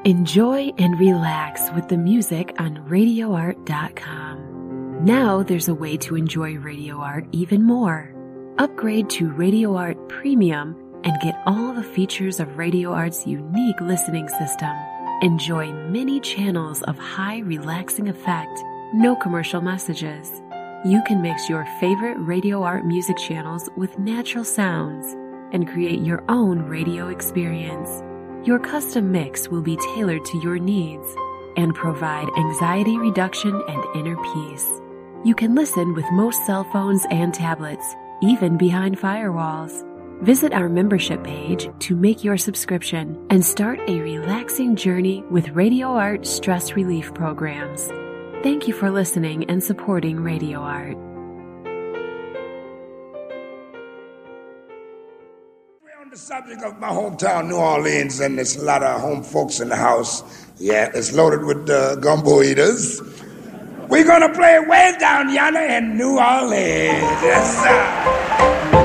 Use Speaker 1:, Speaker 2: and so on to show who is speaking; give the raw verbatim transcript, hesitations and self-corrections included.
Speaker 1: Enjoy and relax with the music on radio art dot com. Now there's a way to enjoy Radio Art even more. Upgrade to Radio Art Premium and get all the features of Radio Art's unique listening system. Enjoy many channels of high relaxing effect, no commercial messages. You can mix your favorite Radio Art music channels with natural sounds and create your own radio experience. Your custom mix will be tailored to your needs and provide anxiety reduction and inner peace. You can listen with most cell phones and tablets, even behind firewalls. Visit our membership page to make your subscription and start a relaxing journey with Radio Art stress relief programs. Thank you for listening and supporting Radio Art.
Speaker 2: We're on the subject of my hometown, New Orleans, and there's a lot of home folks in the house. Yeah, it's loaded with uh, gumbo eaters. We're going to play Way Down Yonder in New Orleans. Yes, sir.